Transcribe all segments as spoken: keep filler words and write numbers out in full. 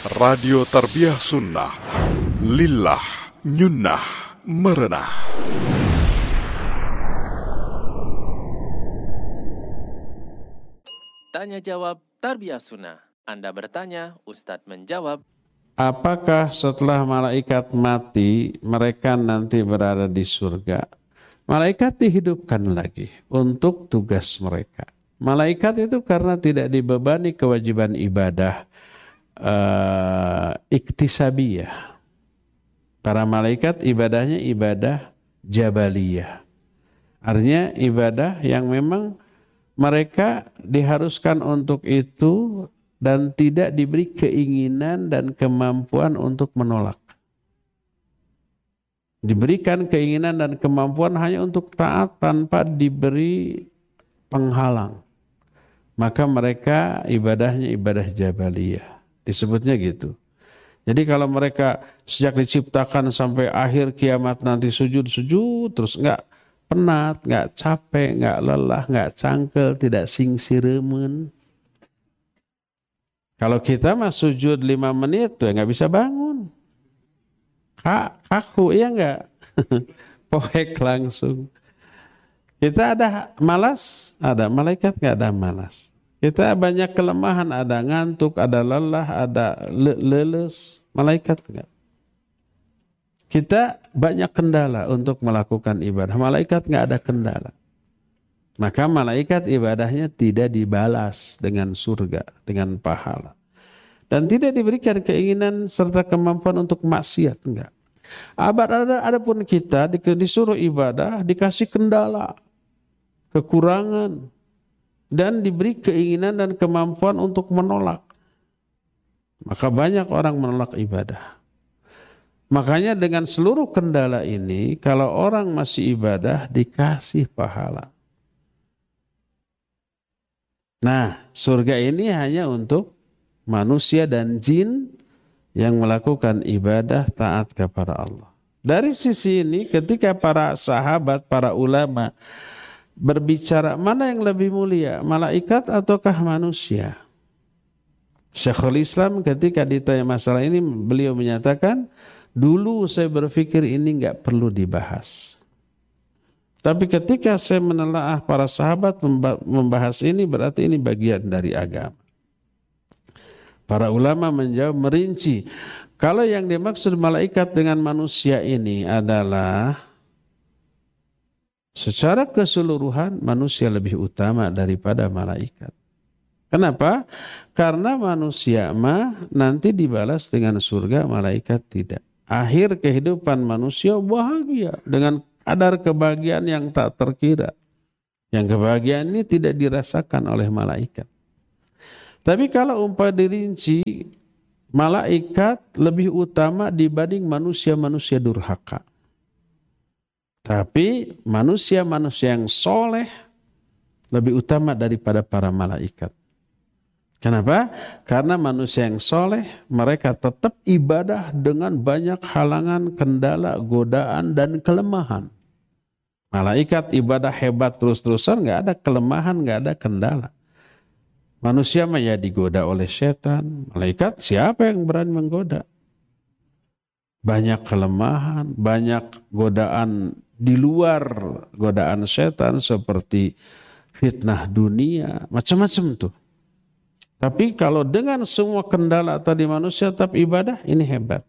Radio Tarbiyah Sunnah, Lillah, Nyunnah, Merenah. Tanya jawab Tarbiyah Sunnah. Anda bertanya, Ustadz menjawab. Apakah setelah malaikat mati, mereka nanti berada di surga? Malaikat dihidupkan lagi untuk tugas mereka. Malaikat itu karena tidak dibebani kewajiban ibadah uh, iktisabiyah. Para malaikat ibadahnya ibadah jabaliyah. Artinya ibadah yang memang mereka diharuskan untuk itu dan tidak diberi keinginan dan kemampuan untuk menolak. Diberikan keinginan dan kemampuan hanya untuk taat tanpa diberi penghalang. Maka mereka ibadahnya ibadah jabaliyah. Disebutnya gitu. Jadi kalau mereka sejak diciptakan sampai akhir kiamat nanti sujud-sujud terus enggak penat, enggak capek, enggak lelah, enggak cangkel, tidak singsiremen. Kalau kita mah sujud lima menit tuh enggak bisa bangun. Kak, kaku iya enggak? Poek langsung. Kita ada malas, ada malaikat enggak ada malas. Kita banyak kelemahan, ada ngantuk, ada lelah, ada le- leles, malaikat enggak. Kita banyak kendala untuk melakukan ibadah, malaikat enggak ada kendala. Maka malaikat ibadahnya tidak dibalas dengan surga, dengan pahala. Dan tidak diberikan keinginan serta kemampuan untuk maksiat, enggak. Abad ada, adapun kita disuruh ibadah, dikasih kendala, kekurangan, dan diberi keinginan dan kemampuan untuk menolak. Maka banyak orang menolak ibadah. Makanya dengan seluruh kendala ini, kalau orang masih ibadah, dikasih pahala. Nah, surga ini hanya untuk manusia dan jin yang melakukan ibadah taat kepada Allah. Dari sisi ini, ketika para sahabat, para ulama berbicara mana yang lebih mulia, malaikat ataukah manusia? Syekhul Islam ketika ditanya masalah ini, beliau menyatakan, dulu saya berpikir ini enggak perlu dibahas. Tapi ketika saya menelaah para sahabat membahas ini, berarti ini bagian dari agama. Para ulama menjawab merinci, kalau yang dimaksud malaikat dengan manusia ini adalah secara keseluruhan manusia lebih utama daripada malaikat. Kenapa? Karena manusia mah nanti dibalas dengan surga, malaikat tidak. Akhir kehidupan manusia bahagia dengan kadar kebahagiaan yang tak terkira. Yang kebahagiaan ini tidak dirasakan oleh malaikat. Tapi kalau umpama dirinci, malaikat lebih utama dibanding manusia-manusia durhaka. Tapi manusia-manusia yang soleh lebih utama daripada para malaikat. Kenapa? Karena manusia yang soleh, mereka tetap ibadah dengan banyak halangan, kendala, godaan, dan kelemahan. Malaikat ibadah hebat terus-terusan, nggak ada kelemahan, nggak ada kendala. Manusia mah ya digoda oleh setan. Malaikat siapa yang berani menggoda? Banyak kelemahan, banyak godaan di luar godaan setan seperti fitnah dunia, macam-macam tuh. Tapi kalau dengan semua kendala tadi manusia tetap ibadah, ini hebat.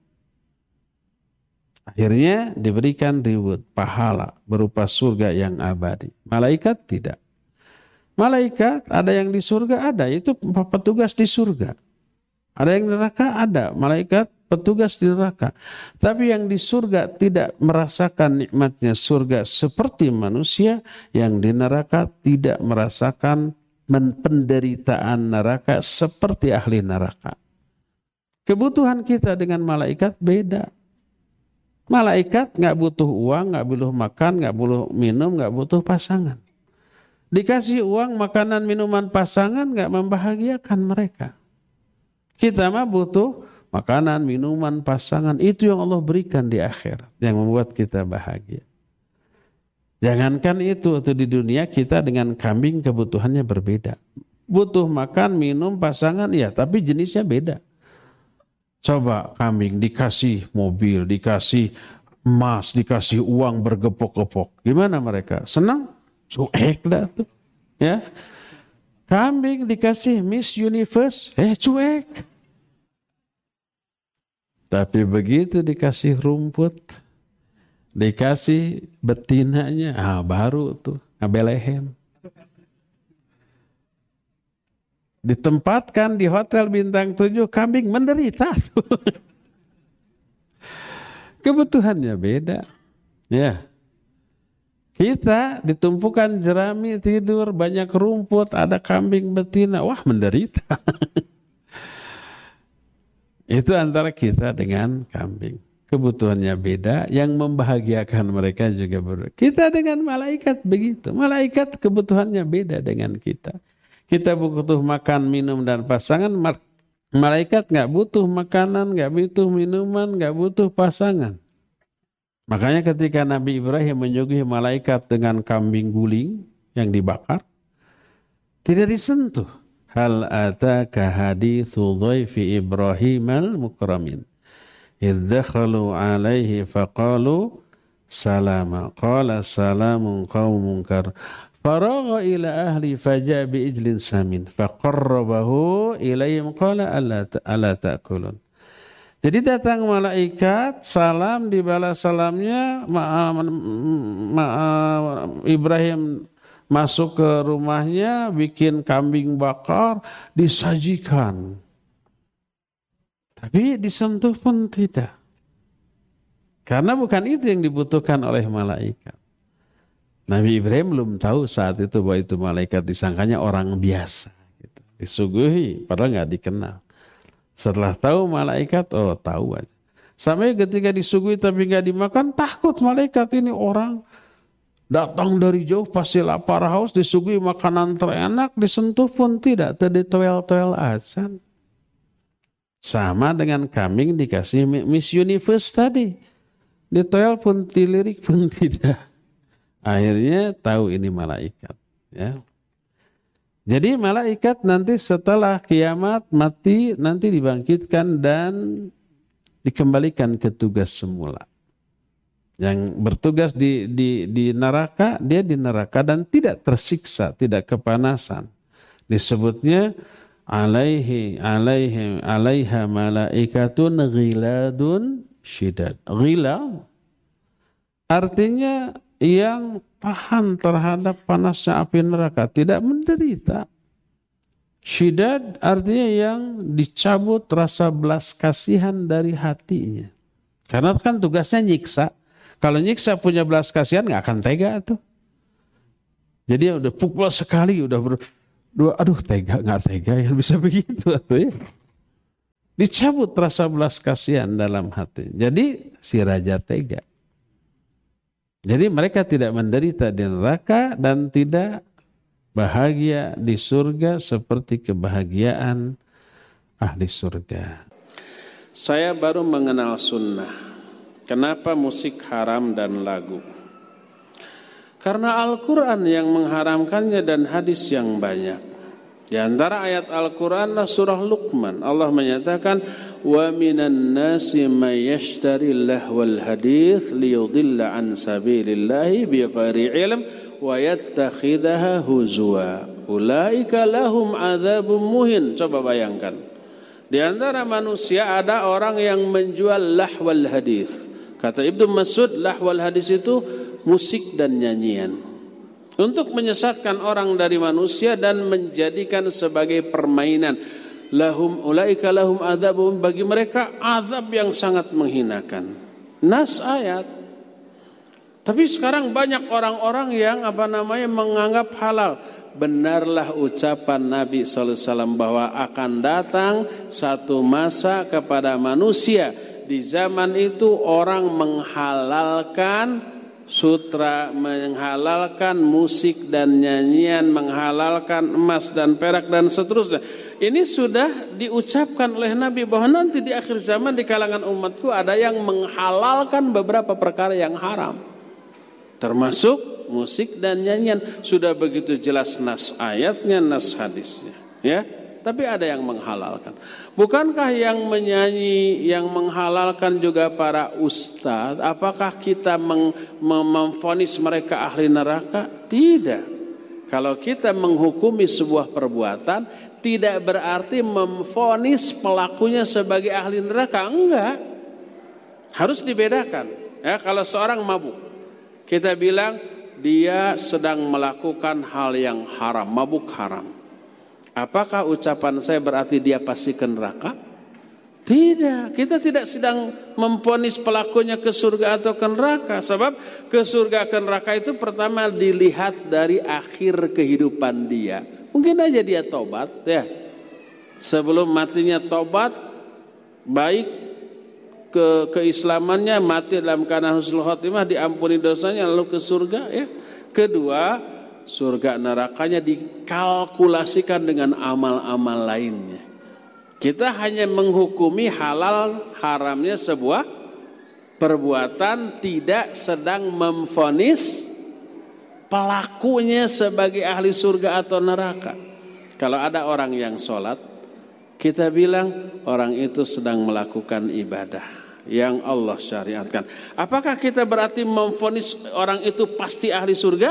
Akhirnya diberikan reward, pahala berupa surga yang abadi. Malaikat tidak. Malaikat ada yang di surga ada, itu petugas di surga. Ada yang di neraka ada, malaikat petugas di neraka. Tapi yang di surga tidak merasakan nikmatnya surga seperti manusia, yang di neraka tidak merasakan penderitaan neraka seperti ahli neraka. Kebutuhan kita dengan malaikat beda. Malaikat nggak butuh uang, nggak butuh makan, nggak butuh minum, nggak butuh pasangan. Dikasih uang, makanan, minuman, pasangan nggak membahagiakan mereka. Kita mah butuh makanan, minuman, pasangan. Itu yang Allah berikan di akhirat, yang membuat kita bahagia. Jangankan itu, atau di dunia kita dengan kambing kebutuhannya berbeda. Butuh makan, minum, pasangan, ya, tapi jenisnya beda. Coba kambing dikasih mobil, dikasih emas, dikasih uang bergepok-gepok. Gimana mereka? Senang? Cuek dah tuh. Ya. Kambing dikasih Miss Universe, eh cuek. Tapi begitu dikasih rumput, dikasih betinanya, ah baru tuh ngabelehem. Ditempatkan di hotel bintang tujuh, kambing menderita tuh. Kebutuhannya beda. Ya. Kita ditumpukan jerami tidur, banyak rumput, ada kambing betina, wah menderita. Itu antara kita dengan kambing. Kebutuhannya beda, yang membahagiakan mereka juga berbeda. Kita dengan malaikat begitu. Malaikat kebutuhannya beda dengan kita. Kita butuh makan, minum, dan pasangan. Malaikat nggak butuh makanan, nggak butuh minuman, nggak butuh pasangan. Makanya ketika Nabi Ibrahim menyuguhi malaikat dengan kambing guling yang dibakar, tidak disentuh. Hal ataka hadithu dhaifi Ibrahimal mukramin. Idh dakhalu alaihi faqalu salama. Qala salamun qawmun kar. Faragha ila ahli faja'a bi ijlin samin. Faqarrabahu ilayhim qala ala ta'kulun. Jadi datang malaikat, salam, dibalas salamnya, ma, ma, Ibrahim masuk ke rumahnya, bikin kambing bakar, disajikan. Tapi disentuh pun tidak. Karena bukan itu yang dibutuhkan oleh malaikat. Nabi Ibrahim belum tahu saat itu bahwa itu malaikat, disangkanya orang biasa. Gitu. Disuguhi, padahal nggak dikenal. Setelah tahu malaikat, oh tahu aja. Sampai ketika disuguhi tapi nggak dimakan, takut malaikat ini orang datang dari jauh pasti lapar haus, disuguhi makanan terenak, disentuh pun tidak, terditoel-toel azan. Sama dengan kambing dikasih Miss Universe tadi, ditoel pun dilirik pun tidak. Akhirnya tahu ini malaikat. Ya. Jadi malaikat nanti setelah kiamat mati nanti dibangkitkan dan dikembalikan ke tugas semula. Yang bertugas di, di, di neraka, dia di neraka dan tidak tersiksa, tidak kepanasan. Disebutnya alaihi alaihi alaiha malaikatun ghiladun syidad. Ghilad artinya yang tahan terhadap panasnya api neraka, tidak menderita. Syidad artinya yang dicabut rasa belas kasihan dari hatinya. Karena kan tugasnya nyiksa. Kalau nyiksa punya belas kasihan nggak akan tega tuh. Jadi udah pukul sekali, udah ber, dua, aduh tega nggak tega yang bisa begitu tuh ya. Dicabut rasa belas kasihan dalam hati. Jadi si raja tega. Jadi mereka tidak menderita di neraka dan tidak bahagia di surga seperti kebahagiaan ahli surga. Saya baru mengenal sunnah. Kenapa musik haram dan lagu? Karena Al-Quran yang mengharamkannya dan hadis yang banyak. Di antara ayat Al-Quran surah Luqman, Allah menyatakan wa minan nasi may yashtari lahwal hadits liyudilla an sabilillahi bighairi ilm wa yattakhidhaha huzwa ulaika lahum adzabun muhin. Coba bayangkan, di antara manusia ada orang yang menjual lahwal hadits. Kata Ibnu Mas'ud, lahwal hadits itu musik dan nyanyian, untuk menyesatkan orang dari manusia dan menjadikan sebagai permainan. Lahum ulaika lahum adzabun, bagi mereka azab yang sangat menghinakan. Nas ayat. Tapi sekarang banyak orang-orang yang apa namanya menganggap halal. Benarlah ucapan Nabi sallallahu alaihi wasallam bahwa akan datang satu masa kepada manusia, di zaman itu orang menghalalkan sutra, menghalalkan musik dan nyanyian, menghalalkan emas dan perak dan seterusnya. Ini sudah diucapkan oleh Nabi bahwa nanti di akhir zaman di kalangan umatku ada yang menghalalkan beberapa perkara yang haram, termasuk musik dan nyanyian. Sudah begitu jelas nas ayatnya, nas hadisnya. Ya, tapi ada yang menghalalkan. Bukankah yang menyanyi, yang menghalalkan juga para ustadz? Apakah kita mem- memvonis mereka ahli neraka? Tidak. Kalau kita menghukumi sebuah perbuatan, tidak berarti memvonis pelakunya sebagai ahli neraka. Enggak. Harus dibedakan. Ya, kalau seorang mabuk, kita bilang dia sedang melakukan hal yang haram, mabuk haram. Apakah ucapan saya berarti dia pasti ke neraka? Tidak, kita tidak sedang memvonis pelakunya ke surga atau ke neraka. Sebab ke surga ke neraka itu pertama dilihat dari akhir kehidupan dia. Mungkin aja dia tobat ya. Sebelum matinya tobat, baik ke keislamannya, mati dalam keadaan husnul khotimah, diampuni dosanya lalu ke surga ya. Kedua, surga nerakanya dikalkulasikan dengan amal-amal lainnya. Kita hanya menghukumi halal haramnya sebuah perbuatan, tidak sedang memvonis pelakunya sebagai ahli surga atau neraka. Kalau ada orang yang sholat, kita bilang orang itu sedang melakukan ibadah yang Allah syariatkan. Apakah kita berarti memvonis orang itu pasti ahli surga?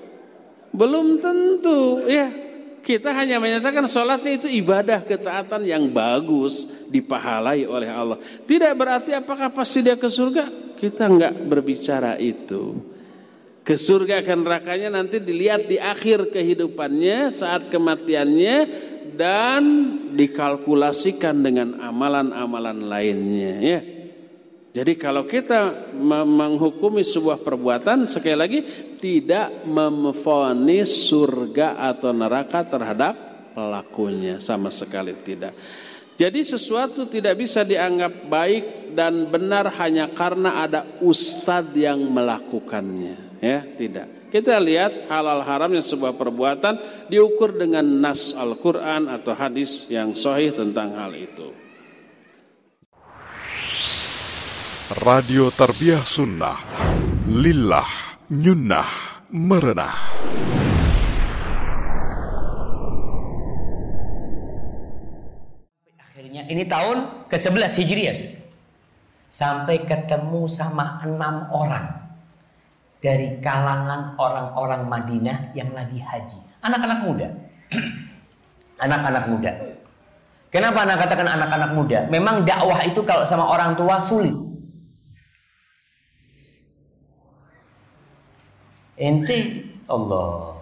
Belum tentu ya. Kita hanya menyatakan sholatnya itu ibadah ketaatan yang bagus, dipahalai oleh Allah. Tidak berarti apakah pasti dia ke surga? Kita enggak berbicara itu. Ke surga ke nerakanya nanti dilihat di akhir kehidupannya, saat kematiannya, dan dikalkulasikan dengan amalan-amalan lainnya ya. Jadi kalau kita menghukumi sebuah perbuatan, sekali lagi tidak memvonis surga atau neraka terhadap pelakunya, sama sekali tidak. Jadi sesuatu tidak bisa dianggap baik dan benar hanya karena ada ustadz yang melakukannya, ya tidak. Kita lihat halal haramnya sebuah perbuatan diukur dengan nas Al-Quran atau hadis yang sahih tentang hal itu. Radio Tarbiyah Sunnah, Lillah, Nyunnah, Merenah. Akhirnya ini tahun ke sebelas Hijriah. Sampai ketemu sama enam orang dari kalangan orang-orang Madinah yang lagi haji. Anak-anak muda. Anak-anak muda. Kenapa anak katakan anak-anak muda? Memang dakwah itu kalau sama orang tua sulit. Ente Allah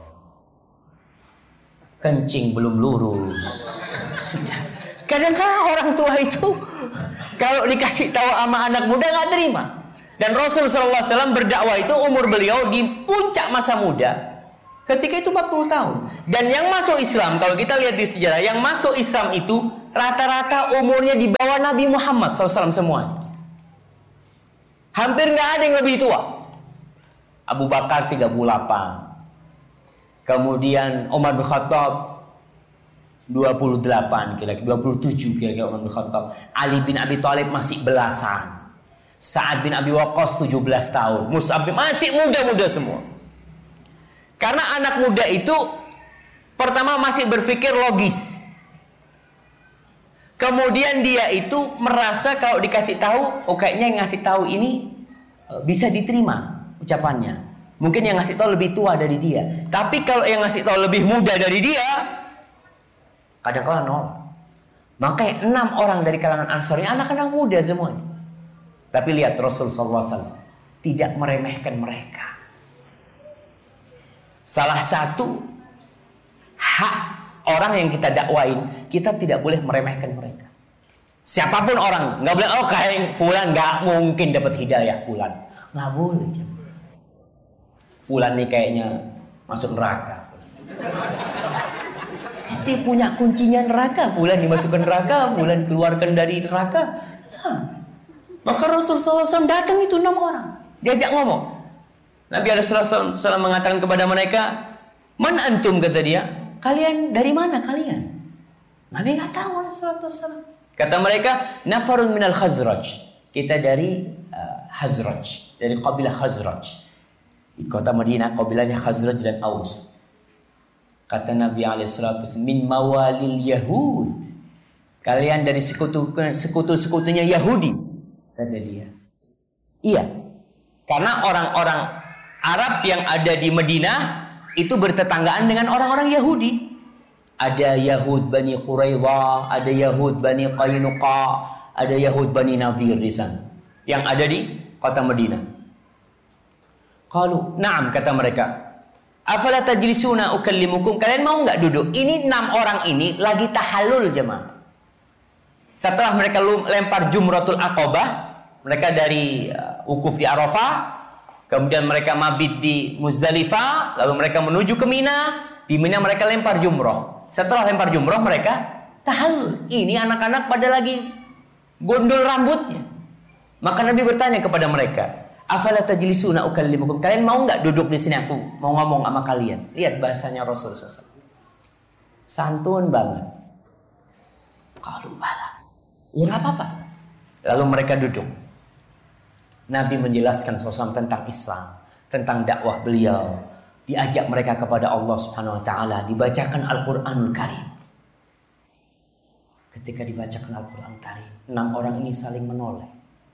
kencing belum lurus. Sudah. Kadang-kadang orang tua itu kalau dikasih tahu sama anak muda nggak terima. Dan Rasul sallallahu alaihi wasallam berdakwah itu umur beliau di puncak masa muda. Ketika itu empat puluh tahun. Dan yang masuk Islam, kalau kita lihat di sejarah, yang masuk Islam itu rata-rata umurnya di bawah Nabi Muhammad sallallahu alaihi wasallam semuanya. Hampir nggak ada yang lebih tua. Abu Bakar tiga puluh delapan. Kemudian Umar bin Khattab dua puluh delapan kira-kira, dua puluh tujuh kira-kira Umar bin Khattab. Ali bin Abi Thalib masih belasan. Sa'ad bin Abi Waqqas tujuh belas tahun. Mus'ab bin masih muda-muda semua. Karena anak muda itu pertama masih berpikir logis. Kemudian dia itu merasa kalau dikasih tahu, oh kayaknya yang ngasih tahu ini bisa diterima ucapannya. Mungkin yang ngasih tahu lebih tua dari dia. Tapi kalau yang ngasih tahu lebih muda dari dia, kadang-kadang nol. Makanya enam orang dari kalangan Ansar ini anak-anak muda semuanya. Tapi lihat Rasul sallallahu alaihi wasallam tidak meremehkan mereka. Salah satu hak orang yang kita dakwain, kita tidak boleh meremehkan mereka. Siapapun orang, nggak boleh oh kayak fulan nggak mungkin dapat hidayah fulan, nggak boleh. Fulan nih kayaknya masuk neraka. Kita punya kuncinya neraka. Fulan dimasukkan neraka, fulan keluarkan dari neraka. Nah, maka Rasul sallallahu alaihi wasallam datang itu enam orang, diajak ngomong. Nabi alaihi wasallam mengatakan kepada mereka, "Man antum?" kata dia. Kalian dari mana kalian? Nabi nggak tahu alaihi wasallam. Kata mereka, "Nafarun minal Khazraj." Kita dari uh, Khazraj, dari kabilah Khazraj. Di kota Madinah kabilahnya Khazraj dan Aus. Kata Nabi alaihi salatu wasallam, min mawalil Yahud. Kalian dari sekutu sekutu-sekutunya Yahudi, kata dia. Iya. Karena orang-orang Arab yang ada di Madinah itu bertetanggaan dengan orang-orang Yahudi. Ada Yahud Bani Quraidah, ada Yahud Bani Qainuqa, ada Yahud Bani Nadir di sana yang ada di kota Madinah. Qalu, "Na'am," kata mereka. "Afala tajlisuna ukallimukum?" Kalian mau enggak duduk? Ini enam orang ini lagi tahallul, jemaah. Setelah mereka lempar Jumratul Aqabah, mereka dari uh, wukuf di Arafah, kemudian mereka mabit di Muzdalifah, lalu mereka menuju ke Mina. Di Mina mereka lempar jumrah. Setelah lempar jumrah mereka tahallul. Ini anak-anak pada lagi gondol rambutnya. Maka Nabi bertanya kepada mereka, "Afala tajlisuna ukallimukum?" Kalian mau enggak duduk di sini, aku mau ngomong sama kalian. Lihat bahasanya Rasul sallallahu alaihi wasallam. Santun banget. Qalu bala. Ya nggak apa-apa. Lalu mereka duduk. Nabi menjelaskan sallallahu alaihi wasallam tentang Islam, tentang dakwah beliau. Diajak mereka kepada Allah Subhanahu wa taala, dibacakan Al-Qur'anul Karim. Ketika dibacakan Al-Qur'an Karim, enam orang ini saling menoleh.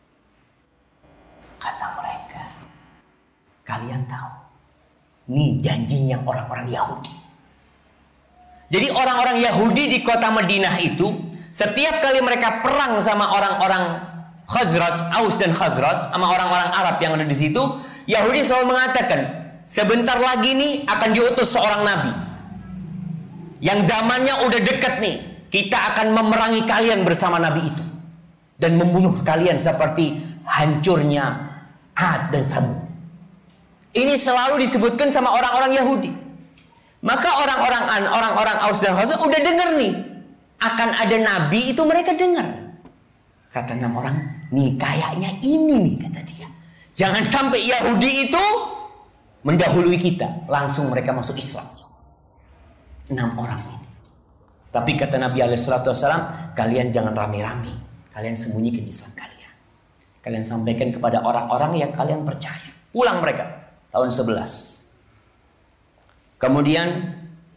Kata mereka, "Kalian tahu, ini janjinya orang-orang Yahudi." Jadi orang-orang Yahudi di kota Madinah itu, setiap kali mereka perang sama orang-orang Khazraj, Aus dan Khazraj, sama orang-orang Arab yang ada di situ, Yahudi selalu mengatakan, sebentar lagi nih akan diutus seorang nabi yang zamannya udah dekat nih, kita akan memerangi kalian bersama nabi itu dan membunuh kalian seperti hancurnya Ad dan Tsamud. Ini selalu disebutkan sama orang-orang Yahudi. Maka orang-orang orang-orang Aus dan Khazraj udah dengar nih akan ada nabi itu, mereka dengar. Kata enam orang, nih kayaknya ini nih, kata dia. Jangan sampai Yahudi itu mendahului kita. Langsung mereka masuk Islam. Enam orang ini. Tapi kata Nabi alaihi salatu wasallam, kalian jangan rame-rame. Kalian sembunyikan Islam kalian. Kalian sampaikan kepada orang-orang yang kalian percaya. Pulang mereka. Tahun sebelas. Kemudian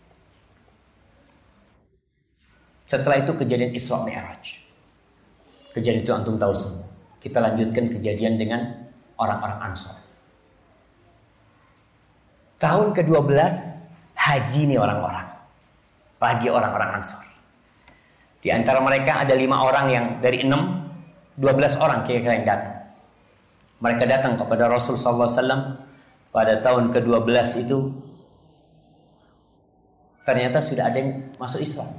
setelah itu kejadian Isra Mi'raj. Kejadian itu antum tahu semua. Kita lanjutkan kejadian dengan orang-orang Ansor. Tahun kedua belas haji nih orang-orang. Lagi orang-orang Ansor. Di antara mereka ada lima orang yang dari enam, dua belas orang kira-kira yang datang. Mereka datang kepada Rasul sallallahu alaihi wasallam pada tahun kedua belas itu. Ternyata sudah ada yang masuk Islam.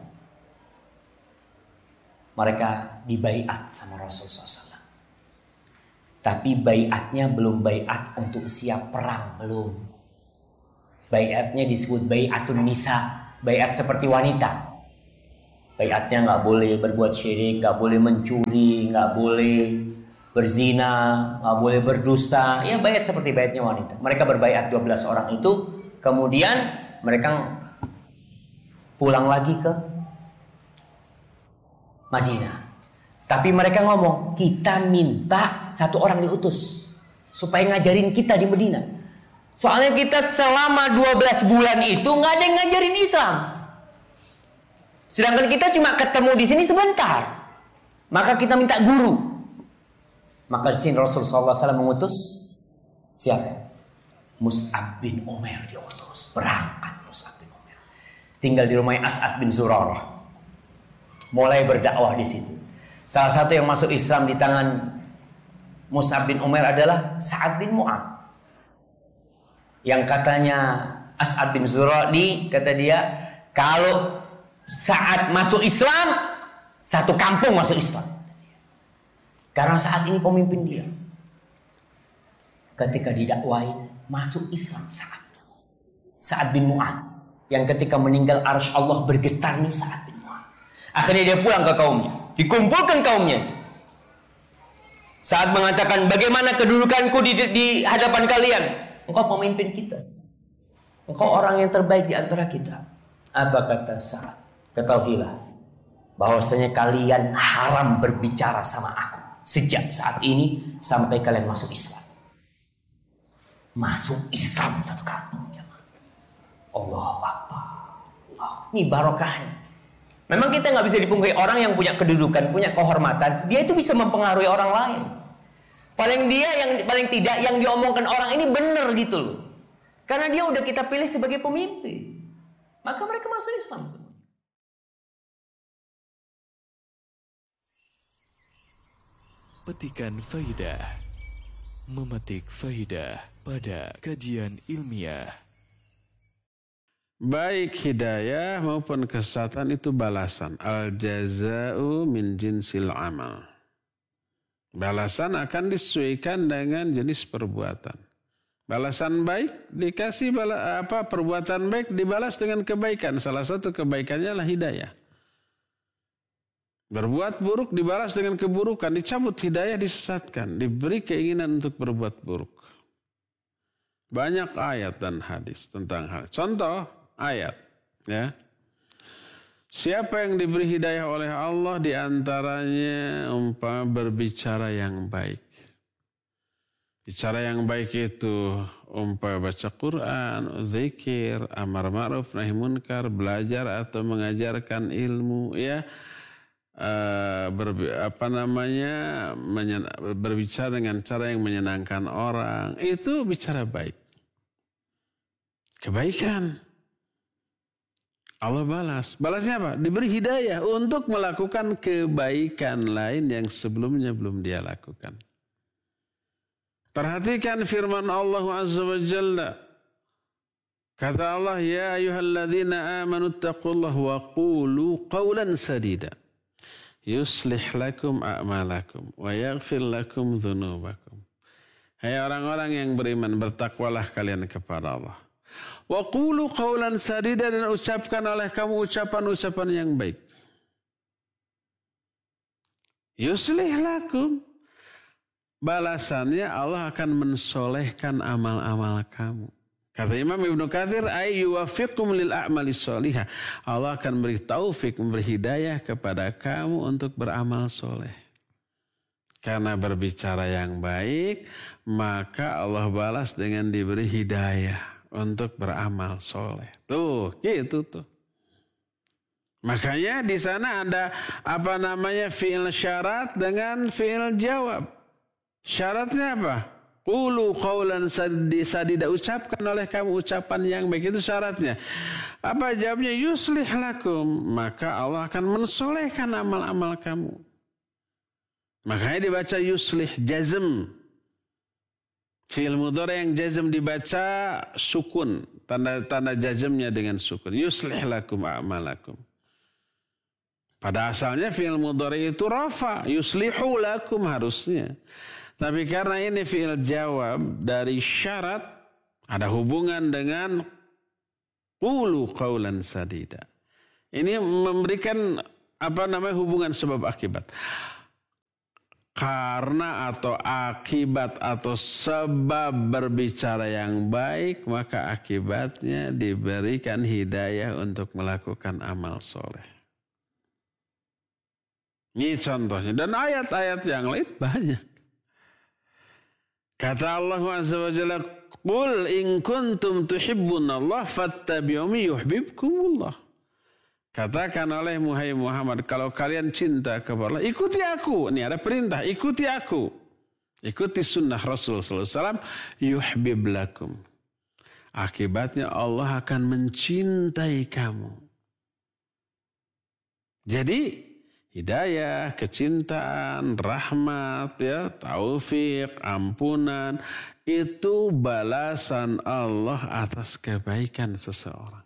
Mereka dibaiat sama Rasul sallallahu alaihi wasallam. Tapi baiatnya belum baiat untuk siap perang, belum. Baiatnya disebut baiatun nisa, baiat seperti wanita. Baiatnya nggak boleh berbuat syirik, nggak boleh mencuri, nggak boleh berzina, nggak boleh berdusta. Ya baiat seperti baiatnya wanita. Mereka berbaiat dua belas orang itu, kemudian mereka pulang lagi ke Madinah. Tapi mereka ngomong, kita minta satu orang diutus supaya ngajarin kita di Madinah. Soalnya kita selama dua belas bulan itu nggak ada yang ngajarin Islam. Sedangkan kita cuma ketemu di sini sebentar. Maka kita minta guru. Maka di sini Rasul sallallahu alaihi wasallam mengutus siapa? Mus'ab bin Umair diutus. Berangkat Mus'ab bin Umair. Tinggal di rumah As'ad bin Zurarah. Mulai berdakwah di situ. Salah satu yang masuk Islam di tangan Mus'ab bin Umair adalah Sa'ad bin Mu'ad. Yang katanya As'ad bin Zurarah, kata dia, kalau Sa'ad masuk Islam, satu kampung masuk Islam. Karena saat ini pemimpin dia. Ketika didakwain, masuk Islam Sa'ad. Sa'ad bin Mu'ad. Yang ketika meninggal arsy Allah bergetar nih Sa'ad bin Mu'ad. Akhirnya dia pulang ke kaumnya. Dikumpulkan kaumnya. Saat mengatakan, bagaimana kedudukanku di, di hadapan kalian? Engkau pemimpin kita. Engkau orang yang terbaik di antara kita. Apa kata Sa'ad? Ketahuilah bahwasanya kalian haram berbicara sama aku sejak saat ini sampai kalian masuk Islam. Masuk Islam satu kampung. Allahu Akbar. Ini barokahnya. Memang kita nggak bisa dipungkiri orang yang punya kedudukan, punya kehormatan, dia itu bisa mempengaruhi orang lain. Paling dia yang paling tidak yang diomongkan orang ini benar gitu loh. Karena dia udah kita pilih sebagai pemimpin. Maka mereka masuk Islam semua. Petikan faidah. Memetik faidah pada kajian ilmiah. Baik hidayah maupun kesesatan itu balasan. Al-jaza'u min jinsil amal. Balasan akan disesuaikan dengan jenis perbuatan. Balasan baik dikasih bala, apa perbuatan baik dibalas dengan kebaikan. Salah satu kebaikannya adalah hidayah. Berbuat buruk dibalas dengan keburukan, dicabut hidayah, disesatkan, diberi keinginan untuk berbuat buruk. Banyak ayat dan hadis tentang hal. Contoh ayat, ya. Siapa yang diberi hidayah oleh Allah diantaranya umpama berbicara yang baik. Bicara yang baik itu umpama baca Quran, zikir, amar ma'ruf, nahi munkar, belajar atau mengajarkan ilmu, ya. Uh, ber, apa namanya menyen, berbicara dengan cara yang menyenangkan orang, itu bicara baik. Kebaikan. Allah balas. Balasnya apa? Diberi hidayah untuk melakukan kebaikan lain yang sebelumnya belum dia lakukan. Perhatikan firman Allah Azza wa Jalla. Kata Allah, ya ayyuhalladzina amanu taqullaha wa qulu qawlan sadida. Yuslih lakum a'malakum wa yaghfir lakum dhunubakum. Hai orang-orang yang beriman, bertakwalah kalian kepada Allah. Wa qulu qawlan sadida, dan ucapkan oleh kamu ucapan-ucapan yang baik. Yuslih lakum. Balasannya Allah akan mensolehkan amal-amal kamu. Kata Imam Ibnu Katsir, ay yuwaffiqum lil a'mali sholihah. Allah akan beri taufik, memberi hidayah kepada kamu untuk beramal soleh. Karena berbicara yang baik, maka Allah balas dengan diberi hidayah untuk beramal soleh. Tuh, gitu tuh. Makanya di sana ada apa namanya fi'il syarat dengan fi'il jawab. Syaratnya apa? Qulu qawlan sadida, ucapkan oleh kamu ucapan yang baik, itu syaratnya. Apa jawabnya? Yuslih lakum, maka Allah akan mensolehkan amal-amal kamu. Makanya dibaca yuslih, jazm. Fi'il mudhari yang jazm dibaca sukun, tanda-tanda jazmnya dengan sukun. Yuslih lakum a'malakum. Pada asalnya fi'il mudhari itu rafa, yuslihu lakum harusnya. Tapi karena ini fi'il jawab dari syarat, ada hubungan dengan qulu qawlan sadida. Ini memberikan apa namanya hubungan sebab akibat. Karena atau akibat atau sebab berbicara yang baik, maka akibatnya diberikan hidayah untuk melakukan amal soleh. Ini contohnya. Dan ayat-ayat yang lain banyak. Kata Allah Azza wa Jalla, "Qul in kuntum tuhibbunallah fattabi'uni yuhibbukumullah." Katakan oleh Muhammad, kalau kalian cinta kepada Allah, ikuti aku. Ini ada perintah, ikuti aku. Ikuti sunnah Rasul sallallahu alaihi wasallam, yuhbib lakum. Akibatnya Allah akan mencintai kamu. Jadi hidayah, kecintaan, rahmat, ya, taufik, ampunan, itu balasan Allah atas kebaikan seseorang.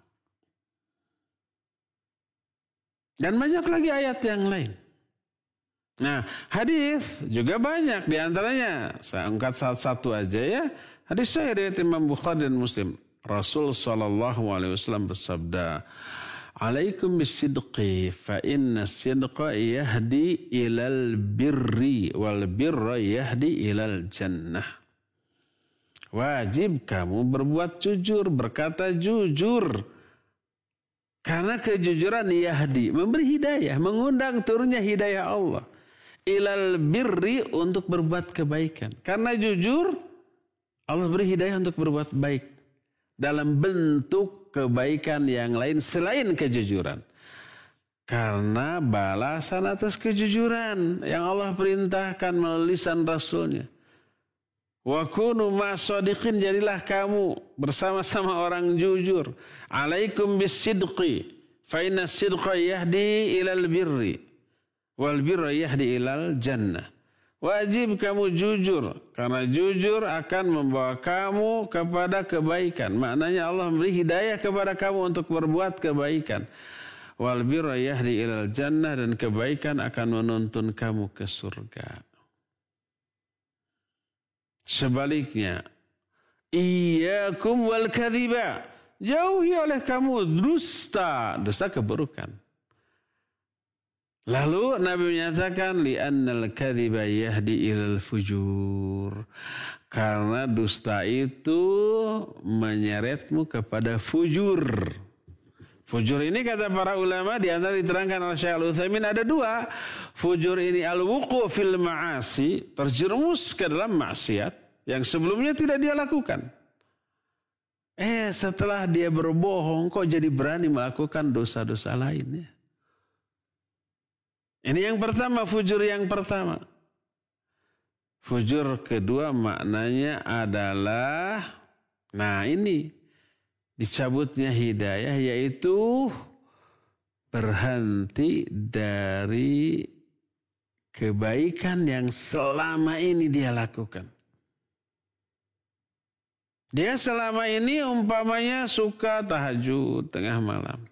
Dan banyak lagi ayat yang lain. Nah, hadis juga banyak. Di antaranya, saya angkat satu-satu aja ya. Hadis sahih riwayat Imam Bukhari dan Muslim. Rasul sallallahu alaihi wasallam bersabda, "Alaikum bisidqi fa inna sidqa yahdi ilal birri wal birra yahdi ilal jannah." Wajib kamu berbuat jujur, berkata jujur. Karena kejujuran yahdi, memberi hidayah, mengundang turunnya hidayah Allah. Ilal birri, untuk berbuat kebaikan. Karena jujur, Allah beri hidayah untuk berbuat baik. Dalam bentuk kebaikan yang lain selain kejujuran. Karena balasan atas kejujuran yang Allah perintahkan melalui lisan Rasulnya. Wa kunu ma'as-shadiqin, jadilah kamu bersama-sama orang jujur. Alaikum bis-sidqi fa inna as-sidqa yahdi ilal birri wal birra yahdi ilal jannah. Wajib kamu jujur, karena jujur akan membawa kamu kepada kebaikan. Maknanya Allah memberi hidayah kepada kamu untuk berbuat kebaikan. Wal birra yahdi ilal jannah, dan kebaikan akan menuntun kamu ke surga. Sebaliknya, iyyakum wal kadhiba, jauhi oleh kamu dusta, dusta keburukan. Lalu Nabi menyatakan li'annal kadhiba yahdi ilal fujur, karena dusta itu menyeretmu kepada fujur. Fujur ini kata para ulama, di antara diterangkan oleh Syekh Al-Utsaimin ada dua. Fujur ini al-wuqu' fil ma'asi, terjerumus ke dalam maksiat yang sebelumnya tidak dia lakukan. Eh setelah dia berbohong kok jadi berani melakukan dosa-dosa lainnya. Ini yang pertama, fujur yang pertama. Fujur kedua maknanya adalah, nah ini, dicabutnya hidayah, yaitu berhenti dari kebaikan yang selama ini dia lakukan. Dia selama ini umpamanya suka tahajud tengah malam.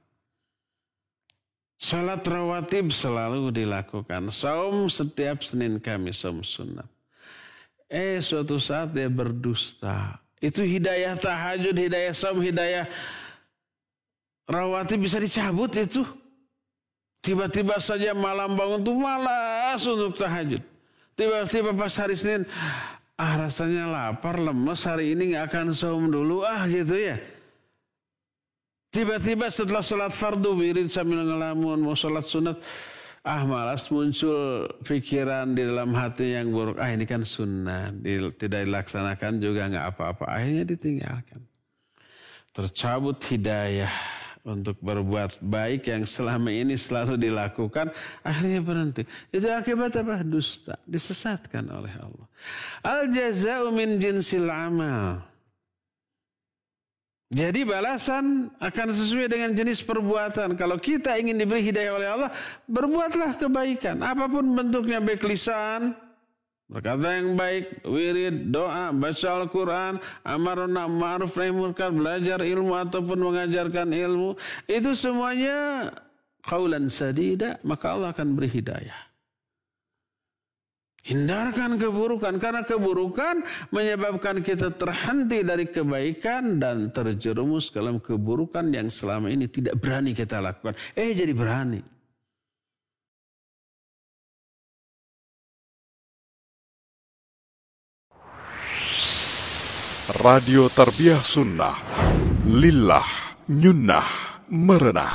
Salat rawatib selalu dilakukan. Saum setiap Senin Kamis, saum sunat. Eh suatu saat dia berdusta. Itu hidayah tahajud, hidayah saum, hidayah rawatib bisa dicabut itu. Tiba-tiba saja malam bangun tuh malas untuk tahajud. Tiba-tiba pas hari Senin, ah rasanya lapar, lemes, hari ini gak akan saum dulu ah gitu ya. Tiba-tiba setelah sholat fardu wirid sambil ngelamun mau sholat sunat, ah malas, muncul pikiran di dalam hati yang buruk. Ah ini kan sunnah, tidak dilaksanakan juga nggak apa-apa. Akhirnya ditinggalkan. Tercabut hidayah untuk berbuat baik yang selama ini selalu dilakukan. Akhirnya berhenti. Itu akibat apa? Dusta. Disesatkan oleh Allah. Al jaza'u min jinsil amal. Jadi balasan akan sesuai dengan jenis perbuatan. Kalau kita ingin diberi hidayah oleh Allah, berbuatlah kebaikan. Apapun bentuknya, baik lisan, berkata yang baik, wirid, doa, baca Al-Quran, amar ma'ruf nahi munkar, belajar ilmu ataupun mengajarkan ilmu. Itu semuanya qaulan sadida, maka Allah akan beri hidayah. Hindarkan keburukan, karena keburukan menyebabkan kita terhenti dari kebaikan dan terjerumus dalam keburukan yang selama ini tidak berani kita lakukan. Eh jadi berani. Radio Tarbiyah Sunnah, lillah, nyunnah, merenah.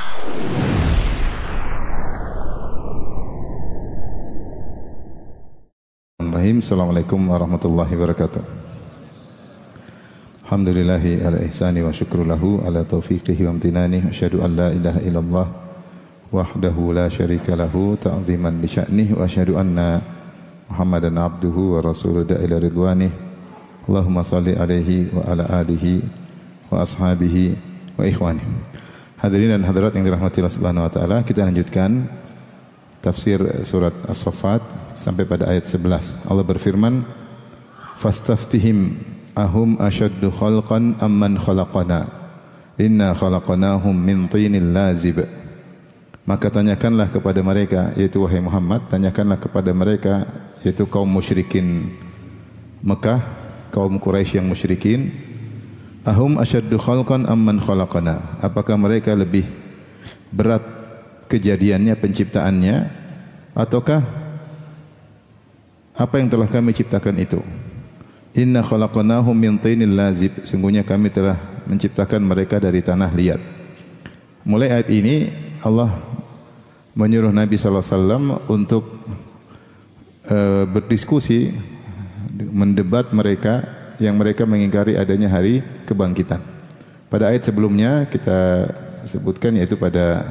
Assalamualaikum warahmatullahi wabarakatuh. Alhamdulillahi ala ihsani wa syukru lahu ala taufiqihi wa amtinani. Asyhadu an la ilaha illallah wahdahu la syarika lahu ta'ziman li sya'nih. Wa asyhadu anna Muhammadan abduhu wa rasuluhu ila ridwanih. Allahumma salli alaihi wa ala alihi wa ashabihi wa ikhwanih. Hadirin dan hadirat yang dirahmati Allah Subhanahu wa taala, kita lanjutkan tafsir surat As-Saffat sampai pada ayat sebelas. Allah berfirman, "Fastaftihim ahum asyaddu khalqan amman khalaqana inna khalaqnahum min tinil lazib." Maka tanyakanlah kepada mereka, yaitu wahai Muhammad, tanyakanlah kepada mereka, yaitu kaum musyrikin Mekah, kaum Quraisy yang musyrikin, ahum asyaddu khalqan amman khalaqana, apakah mereka lebih berat kejadiannya, penciptaannya, ataukah apa yang telah kami ciptakan itu? Inna khalaqnahum min tinil lazib, sungguhnya kami telah menciptakan mereka dari tanah liat. Mulai ayat ini Allah menyuruh Nabi sallallahu alaihi wasallam untuk uh, berdiskusi, mendebat mereka yang mereka mengingkari adanya hari kebangkitan. pada ayat sebelumnya kita sebutkan, yaitu pada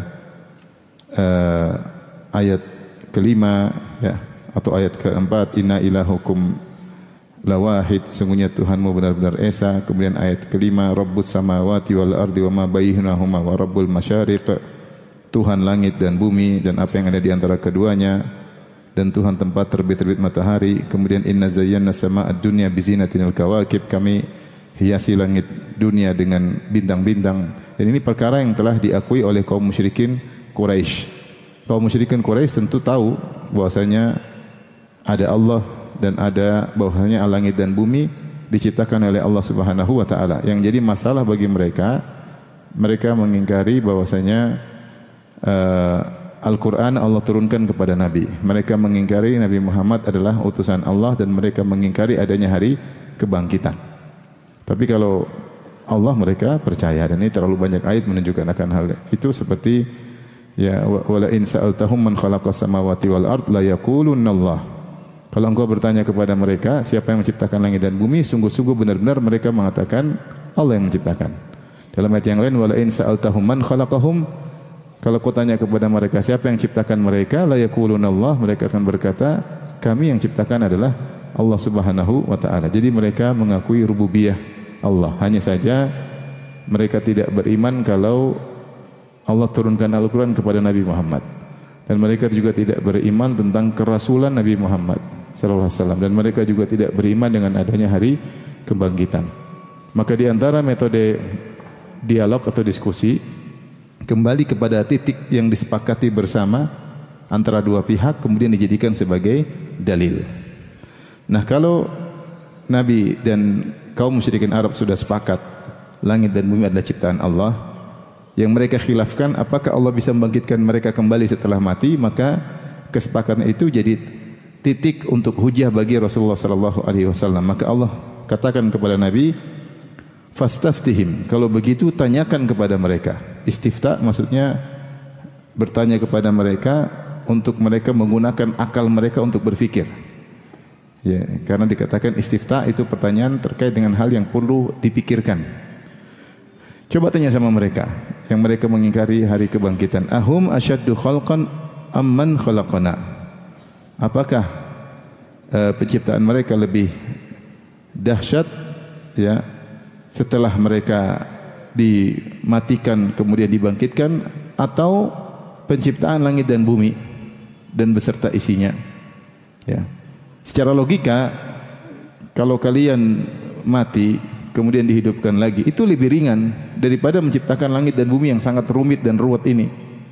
uh, ayat kelima ya, atau ayat keempat, inna ilahukum lawahid, sungguhnya Tuhanmu benar-benar esa. Kemudian ayat kelima, rabbus samawati wal ardi wa ma bainahuma wa rabbul masyariq, Tuhan langit dan bumi dan apa yang ada di antara keduanya, dan Tuhan tempat terbit-terbit matahari. Kemudian inna zayyana sama'ad dunya bizinatinil kawakib, kami hiasi langit dunia dengan bintang-bintang. Dan ini perkara yang telah diakui oleh kaum musyrikin Quraisy. Kaum musyrikin Quraisy tentu tahu bahwasanya ada Allah dan ada bahwasanya langit dan bumi diciptakan oleh Allah Subhanahu wa taala. Yang jadi masalah bagi mereka, mereka mengingkari bahwasanya uh, Al-Qur'an Allah turunkan kepada Nabi. Mereka mengingkari Nabi Muhammad adalah utusan Allah dan mereka mengingkari adanya hari kebangkitan. Tapi kalau Allah mereka percaya, dan ini terlalu banyak ayat menunjukkan akan hal itu, seperti ya wala in sa'altahum man khalaqas samawati wal ard la yaqulunna Allah. Kalau engkau bertanya kepada mereka siapa yang menciptakan langit dan bumi, sungguh-sungguh benar-benar mereka mengatakan Allah yang menciptakan. Dalam ayat yang lain, wala in sa'altahum man khalaqahum, kalau kau tanya kepada mereka siapa yang menciptakan mereka, la yaqulunna Allah, mereka akan berkata kami yang ciptakan adalah Allah Subhanahu wa taala. Jadi mereka mengakui rububiyah Allah. Hanya saja mereka tidak beriman kalau Allah turunkan Al-Quran kepada Nabi Muhammad. Dan mereka juga tidak beriman tentang kerasulan Nabi Muhammad sallallahu alaihi wasallam. Dan mereka juga tidak beriman dengan adanya hari kebangkitan. Maka di antara metode dialog atau diskusi, kembali kepada titik yang disepakati bersama antara dua pihak, kemudian dijadikan sebagai dalil. Nah, kalau Nabi dan kaum musyrikin Arab sudah sepakat langit dan bumi adalah ciptaan Allah, yang mereka khilafkan apakah Allah bisa membangkitkan mereka kembali setelah mati, maka kesepakatan itu jadi titik untuk hujah bagi Rasulullah sallallahu alaihi wasallam. Maka Allah katakan kepada Nabi, fastaftihim, kalau begitu tanyakan kepada mereka. Istifta maksudnya bertanya kepada mereka untuk mereka menggunakan akal mereka untuk berfikir. Ya, karena dikatakan istifta itu pertanyaan terkait dengan hal yang perlu dipikirkan. Coba tanya sama mereka yang mereka mengingkari hari kebangkitan. Ahum asyaddu khalqan amman khalaqana. Apakah uh, penciptaan mereka lebih dahsyat ya setelah mereka dimatikan kemudian dibangkitkan, atau penciptaan langit dan bumi dan beserta isinya? Ya. Secara logika, kalau kalian mati kemudian dihidupkan lagi, itu lebih ringan daripada menciptakan langit dan bumi yang sangat rumit dan ruwet ini.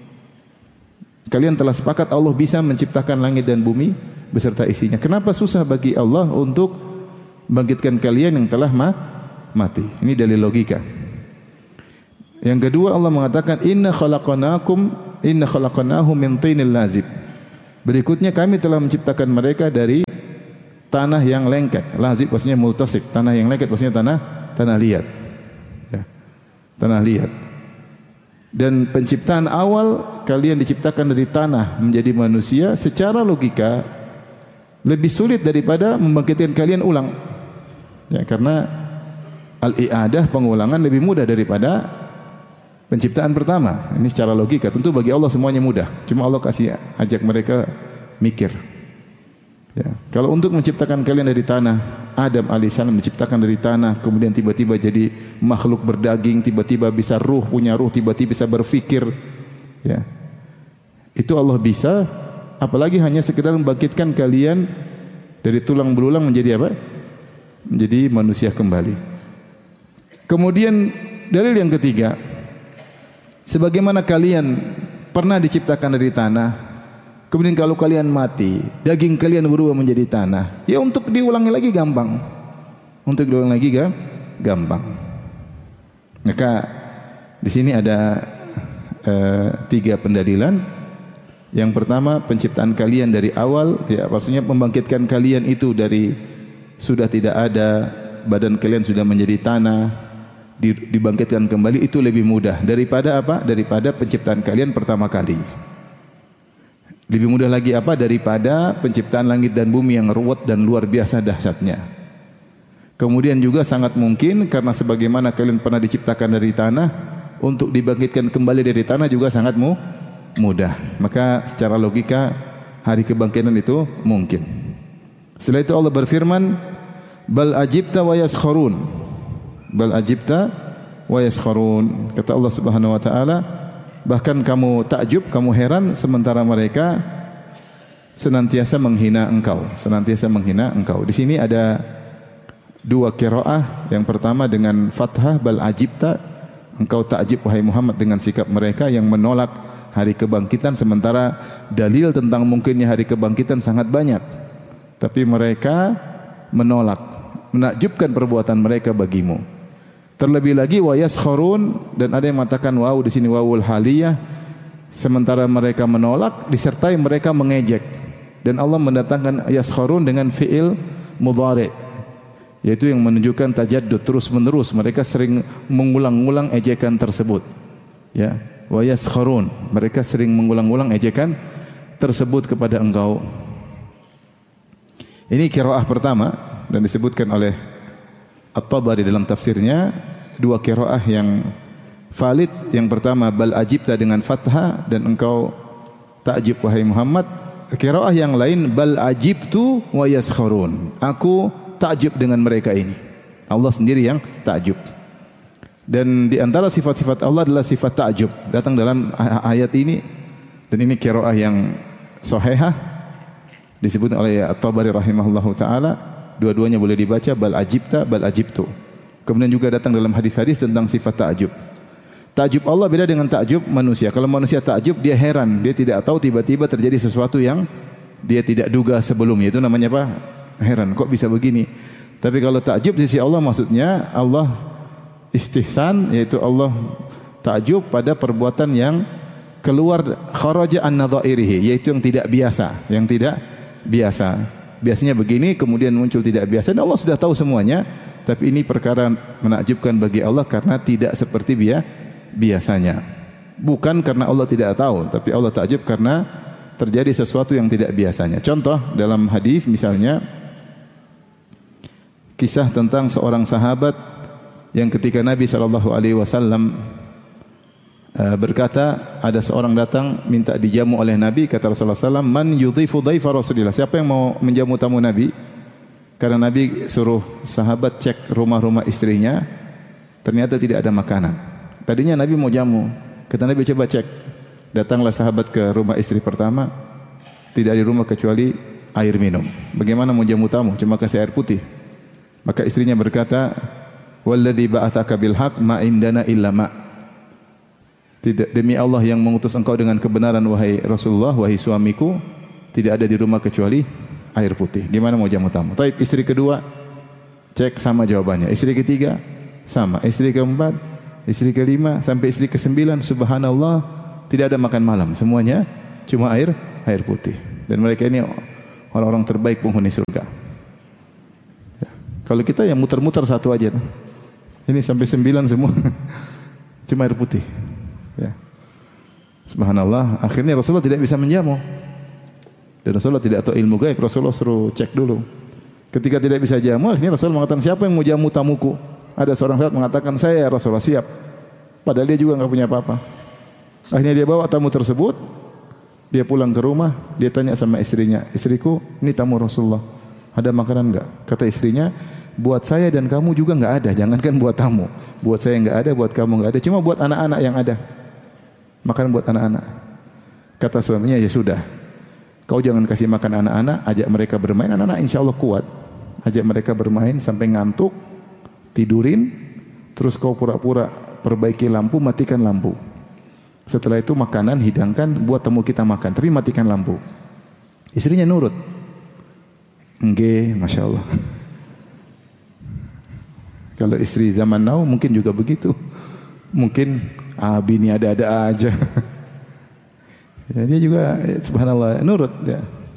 Kalian telah sepakat Allah bisa menciptakan langit dan bumi beserta isinya. Kenapa susah bagi Allah untuk membangkitkan kalian yang telah ma mati? Ini dalil logika. Yang kedua, Allah mengatakan inna khalaqnakum inna khalaqnahum min tinil lazib. Berikutnya, kami telah menciptakan mereka dari tanah yang lengket. Lazib maksudnya multasik, tanah yang lengket maksudnya tanah tanah liat. Ya. Tanah liat. Dan penciptaan awal kalian diciptakan dari tanah menjadi manusia, secara logika lebih sulit daripada membangkitkan kalian ulang. Ya, karena al-i'adah, pengulangan, lebih mudah daripada penciptaan pertama. Ini secara logika. Tentu bagi Allah semuanya mudah. Cuma Allah kasih ajak mereka mikir. Ya. Kalau untuk menciptakan kalian dari tanah, Adam alaihissalam menciptakan dari tanah, kemudian tiba-tiba jadi makhluk berdaging, tiba-tiba bisa ruh, punya ruh, tiba-tiba bisa berfikir. Ya. Itu Allah bisa, apalagi hanya sekedar membangkitkan kalian dari tulang belulang menjadi apa? Menjadi manusia kembali. Kemudian dalil yang ketiga, sebagaimana kalian pernah diciptakan dari tanah, kemudian kalau kalian mati, daging kalian berubah menjadi tanah. Ya, untuk diulangi lagi gampang. Untuk diulangi lagi ga? gampang. Maka di sini ada uh, tiga pendalilan. Yang pertama, penciptaan kalian dari awal, ya maksudnya membangkitkan kalian itu dari sudah tidak ada, badan kalian sudah menjadi tanah, dibangkitkan kembali, itu lebih mudah daripada apa? Daripada penciptaan kalian pertama kali. Lebih mudah lagi apa? Daripada penciptaan langit dan bumi yang ruwet dan luar biasa dahsyatnya. Kemudian juga sangat mungkin karena sebagaimana kalian pernah diciptakan dari tanah, untuk dibangkitkan kembali dari tanah juga sangat mu mudah. Maka secara logika hari kebangkitan itu mungkin. Setelah itu Allah berfirman, bal ajibta wa yaskharun. Bal ajibta wa yaskharun. Kata Allah Subhanahu wa taala, bahkan kamu takjub, kamu heran sementara mereka senantiasa menghina engkau, senantiasa menghina engkau. Di sini ada dua qiraah. Yang pertama dengan fathah, bal ajibta, engkau takjub wahai Muhammad dengan sikap mereka yang menolak hari kebangkitan, sementara dalil tentang mungkinnya hari kebangkitan sangat banyak. Tapi mereka menolak, menakjubkan perbuatan mereka bagimu. Terlebih lagi wa yaskharun, dan ada yang mengatakan waw di sini wawul haliyah, sementara mereka menolak disertai mereka mengejek. Dan Allah mendatangkan yaskharun dengan fiil mudhari', yaitu yang menunjukkan tajaddud, terus-menerus mereka sering mengulang-ulang ejekan tersebut. Ya, wa yaskharun, mereka sering mengulang-ulang ejekan tersebut kepada engkau. Ini qiraah pertama dan disebutkan oleh At-Tabari dalam tafsirnya, dua qiraah yang valid. Yang pertama bal ajibta dengan fathah dan engkau takjub wahai Muhammad. Qiraah yang lain bal ajibtu wa yaskharun, aku takjub dengan mereka ini. Allah sendiri yang takjub. Dan di antara sifat-sifat Allah adalah sifat takjub, datang dalam ayat ini. Dan ini qiraah yang sahihah, disebut oleh At-Tabari rahimahullahu taala. Dua-duanya boleh dibaca, bal ajibta, bal ajibtu. Kemudian juga datang dalam hadis-hadis tentang sifat takjub. Takjub Allah beda dengan takjub manusia. Kalau manusia takjub, dia heran, dia tidak tahu, tiba-tiba terjadi sesuatu yang dia tidak duga sebelumnya. Itu namanya apa? Heran, kok bisa begini? Tapi kalau takjub di sisi Allah, maksudnya Allah istihsan, yaitu Allah takjub pada perbuatan yang keluar kharaja an nadhairihi, yaitu yang tidak biasa, yang tidak biasa. Biasanya begini, kemudian muncul tidak biasa, dan Allah sudah tahu semuanya. Tapi ini perkara menakjubkan bagi Allah karena tidak seperti dia biasanya. Bukan karena Allah tidak tahu, tapi Allah takjub karena terjadi sesuatu yang tidak biasanya. Contoh dalam hadis misalnya kisah tentang seorang sahabat yang ketika Nabi shallallahu alaihi wasallam berkata, ada seorang datang minta dijamu oleh Nabi. Kata Rasulullah shallallahu alaihi wasallam, man yudhifu dhaifa Rasulillah, siapa yang mau menjamu tamu Nabi? Karena Nabi suruh sahabat cek rumah-rumah istrinya, ternyata tidak ada makanan. Tadinya Nabi mau jamu, kata Nabi coba cek. Datanglah sahabat ke rumah istri pertama, tidak di rumah kecuali air minum. Bagaimana mau jamu tamu? Cuma kasih air putih. Maka istrinya berkata, walladzi ba'atsaka bil haqq ma indana illa ma. Tidak, demi Allah yang mengutus engkau dengan kebenaran wahai Rasulullah, wahai suamiku, tidak ada di rumah kecuali air putih. Gimana mau jamu tamu? Taib, istri kedua cek, sama jawabannya. Istri ketiga sama. Istri keempat, istri kelima sampai istri kesembilan, subhanallah, tidak ada makan malam. Semuanya cuma air air putih. Dan mereka ini orang-orang terbaik penghuni surga. Ya. Kalau kita yang muter-muter satu aja, ini sampai sembilan semua cuma air putih. Ya. Subhanallah, akhirnya Rasulullah tidak bisa menjamu. Dan Rasulullah tidak tahu ilmu gaib, Rasulullah suruh cek dulu. Ketika tidak bisa jamu, akhirnya Rasulullah mengatakan, siapa yang mau jamu tamuku? Ada seorang sahabat mengatakan, saya ya Rasulullah, siap. Padahal dia juga enggak punya apa-apa. Akhirnya dia bawa tamu tersebut, dia pulang ke rumah, dia tanya sama istrinya, istriku, ini tamu Rasulullah, ada makanan enggak? Kata istrinya, buat saya dan kamu juga enggak ada, jangankan buat tamu. Buat saya enggak ada, buat kamu enggak ada, cuma buat anak-anak yang ada. Makan buat anak-anak. Kata suaminya, ya sudah, kau jangan kasih makan anak-anak, ajak mereka bermain, anak-anak insya Allah kuat. Ajak mereka bermain sampai ngantuk, tidurin, terus kau pura-pura perbaiki lampu, matikan lampu. Setelah itu makanan hidangkan, buat tamu kita makan, tapi matikan lampu. Istrinya nurut. Nggih, masya Allah. Kalau istri zaman now mungkin juga begitu. Mungkin Abi ini ada-ada aja. Ya, dia juga subhanallah nurut ya.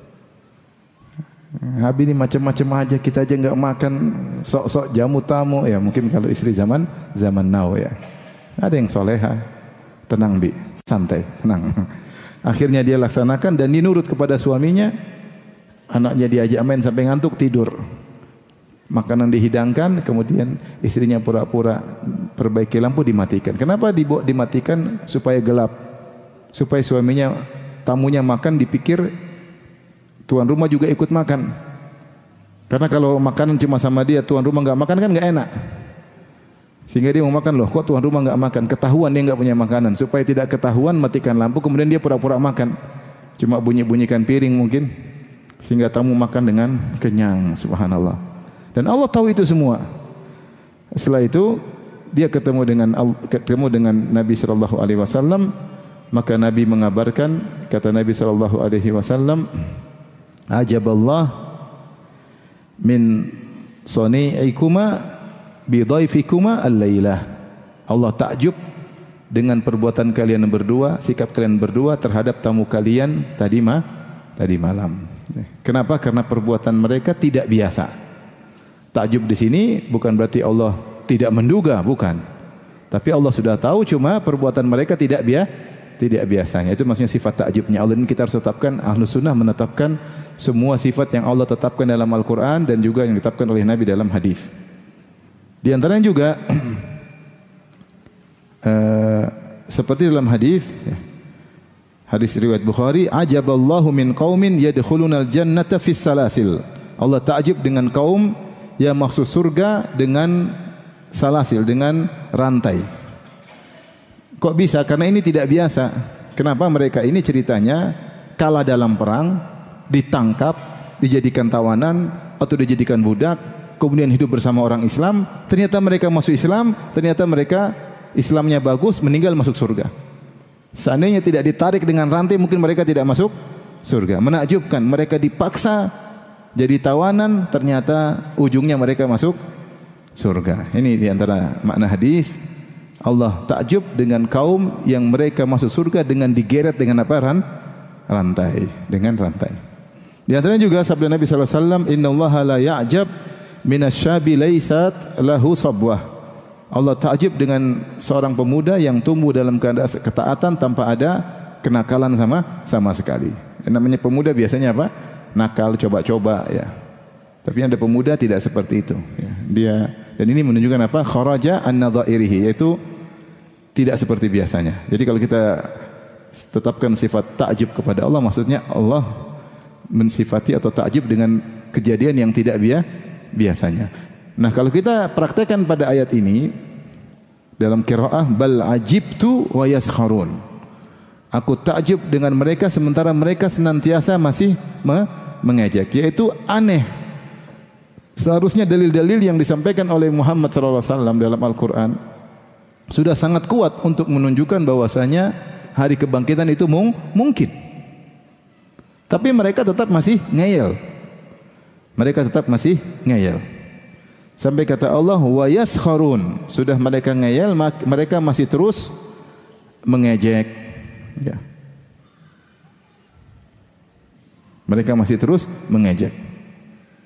Abi ini macam-macam aja, kita aja enggak makan, sok-sok jamu tamu. Ya mungkin kalau istri zaman zaman now ya. Ada yang soleha, tenang Bi, santai, tenang. Akhirnya dia laksanakan dan dia nurut kepada suaminya. Anaknya diajak main sampai ngantuk, tidur. Makanan dihidangkan, kemudian istrinya pura-pura perbaiki lampu, dimatikan. Kenapa dibawa dimatikan? Supaya gelap. Supaya suaminya, tamunya makan dipikir tuan rumah juga ikut makan. Karena kalau makanan cuma sama dia, tuan rumah enggak makan kan enggak enak. Sehingga dia mau makan, loh kok tuan rumah enggak makan? Ketahuan dia enggak punya makanan. Supaya tidak ketahuan, matikan lampu, kemudian dia pura-pura makan. Cuma bunyi-bunyikan piring mungkin. Sehingga tamu makan dengan kenyang, subhanallah. Dan Allah tahu itu semua. Setelah itu dia ketemu dengan ketemu dengan Nabi sallallahu alaihi wasallam, maka Nabi mengabarkan, kata Nabi sallallahu alaihi wasallam, ajaballah min sani'ikuma bi dhaifikuma al-lailah. Allah takjub dengan perbuatan kalian berdua, sikap kalian berdua terhadap tamu kalian tadi ma tadi malam. Kenapa? Karena perbuatan mereka tidak biasa. Takjub di sini bukan berarti Allah tidak menduga, bukan. Tapi Allah sudah tahu, cuma perbuatan mereka tidak biasa, tidak biasanya. Itu maksudnya sifat takjubnya Allah. Dan kita harus tetapkan, Ahlus Sunnah menetapkan semua sifat yang Allah tetapkan dalam Al-Quran dan juga yang ditetapkan oleh Nabi dalam hadis. Di antaranya juga uh, seperti dalam hadis, ya, hadis riwayat Bukhari, ajaballahu min qaumin yadkhulunal jannata fis salasil. Allah takjub dengan kaum yang maksud surga dengan salasil, dengan rantai. Kok bisa? Karena ini tidak biasa. Kenapa? Mereka ini ceritanya kalah dalam perang, ditangkap, dijadikan tawanan atau dijadikan budak, kemudian hidup bersama orang Islam. Ternyata mereka masuk Islam, ternyata mereka Islamnya bagus, meninggal masuk surga. Seandainya tidak ditarik dengan rantai, mungkin mereka tidak masuk surga. Menakjubkan, mereka dipaksa jadi tawanan, ternyata ujungnya mereka masuk surga. Ini di antara makna hadis. Allah takjub dengan kaum yang mereka masuk surga dengan digeret dengan apa? Ran, rantai, dengan rantai. Di antaranya juga sabda Nabi sallallahu alaihi wasallam, innallaha la ya'jab minasyabi laysat lahu sabwah. Allah takjub dengan seorang pemuda yang tumbuh dalam keadaan ketaatan tanpa ada kenakalan sama sama sekali. Yang namanya pemuda biasanya apa? Nakal, coba-coba, ya. Tapi ada pemuda tidak seperti itu, ya. Dia, dan ini menunjukkan apa? Kharaja an nadhairihi, yaitu tidak seperti biasanya. Jadi kalau kita tetapkan sifat takjub kepada Allah, maksudnya Allah mensifati atau takjub dengan kejadian yang tidak biasanya. Nah, kalau kita praktekkan pada ayat ini dalam qiraah, bal ajibtu wa yaskharun. Aku takjub dengan mereka sementara mereka senantiasa masih me mengejek, yaitu aneh. Seharusnya dalil-dalil yang disampaikan oleh Muhammad sallallahu alaihi wasallam dalam Al-Quran sudah sangat kuat untuk menunjukkan bahwasanya hari kebangkitan itu mung mungkin. Tapi mereka tetap masih ngeyel. Mereka tetap masih ngeyel. Sampai kata Allah, wa yaskharun. Sudah mereka ngeyel, mereka masih terus mengejek. Ya. Mereka masih terus mengejek.